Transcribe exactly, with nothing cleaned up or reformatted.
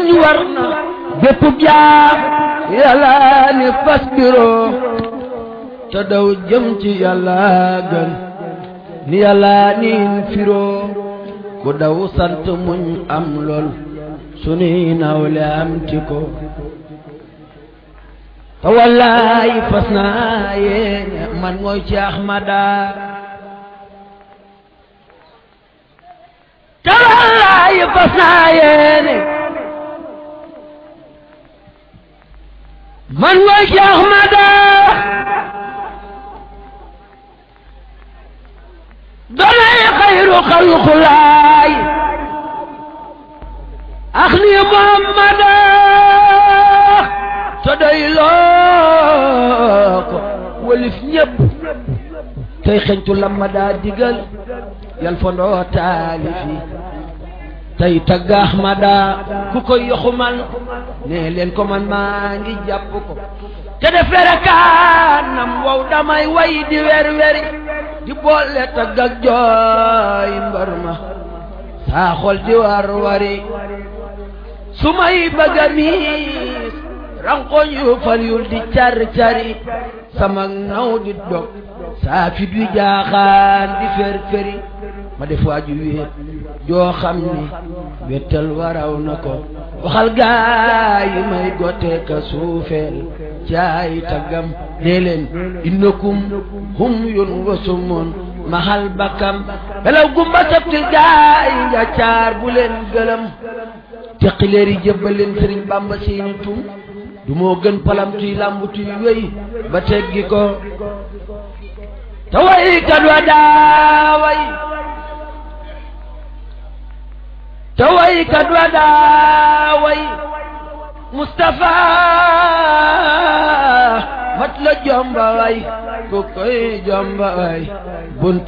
muñ war na bépp jaam yàlla ni fasbiroo te daw jëm ci yàlla gën ni yàlla niin firoo ku daw sant muñ am lool sunuy nawle am ti ko te wallaahi fas naa yéene man mooy ci Ahmada te wallaahi fas naa yéene man mooy ci Ahmada donay xayru xalqulaay ax ni Muhammada te doy loo ko walif ñépp tey xeñtu lamma daa digal yal fondoo taalifi tey tagg Ahmada ku koy yoxumal nee leen ko man maa ngi jàpp ko te def werekaanam wow damay way di wer weri di boole tagg ak jooy mbar ma saa xol di war wari su may bëgg a miis rankoñ yu fal yul di car cari sama naw di dog saa fit wi jaaxaan di fer feri ma def waaju wéet joo xam ni wettal waraw na ko waxal gaay yi may gote ka suufeel caay taggam nee leen innakum hum yun wasumun mahal bakam belaw gumba sabtil gaay nga caar bu leen gëlëm teqileeri jébbal leen Sëriñ Bamba seeni tum du moo gën palam tuy lambu tuy wéy ba teggi ko te way kat wa daaway te way kat wa daaway Mustafa mat la jomba way ku koy jomba way